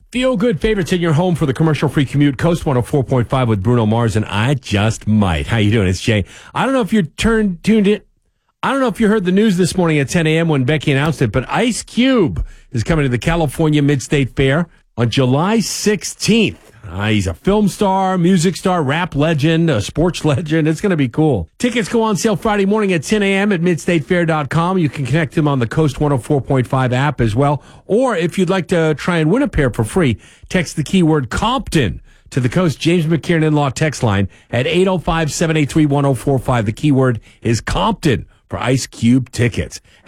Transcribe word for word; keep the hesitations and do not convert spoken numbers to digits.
Feel good favorites in your home for the commercial-free commute. Coast one oh four point five with Bruno Mars and I Just Might. How you doing? It's Jay. I don't know if you're turned tuned in. I don't know if you heard the news this morning at ten a.m. when Becky announced it, but Ice Cube is coming to the California Mid-State Fair on July sixteenth. Uh, he's a film star, music star, rap legend, a sports legend. It's going to be cool. Tickets go on sale Friday morning at ten a.m. at mid state fair dot com. You can connect them on the Coast one oh four point five app as well. Or if you'd like to try and win a pair for free, text the keyword Compton to the Coast James McKiernan In-Law text line at eight oh five, seven eight three, one oh four five. The keyword is Compton for Ice Cube tickets.